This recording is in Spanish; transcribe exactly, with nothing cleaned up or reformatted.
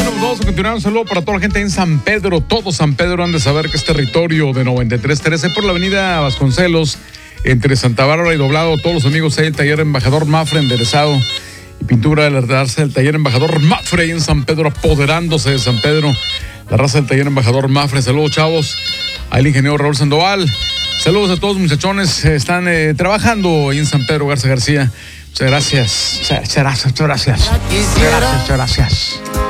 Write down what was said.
Bueno, pues vamos a continuar. Un saludo para toda la gente en San Pedro. Todo San Pedro han de saber que es territorio de noventa y tres trece por la avenida Vasconcelos, entre Santa Bárbara y Doblado. Todos los amigos ahí, el taller Embajador Mafre, enderezado y pintura del raza del taller Embajador Mafre ahí en San Pedro, apoderándose de San Pedro. La raza del taller Embajador Mafre. Saludos, chavos. Ahí el ingeniero Raúl Sandoval. Saludos a todos los muchachones. Están eh, trabajando ahí en San Pedro Garza García. Muchas gracias. Muchas gracias. Muchas gracias. Muchas gracias. Muchas gracias.